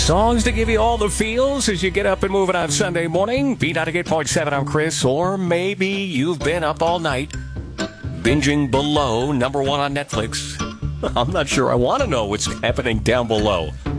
Songs to give you all the feels as you get up and moving on Sunday morning. B98.7, I'm Chris. Or maybe you've been up all night binging Below, #1 on Netflix. I'm not sure I want to know what's happening down below.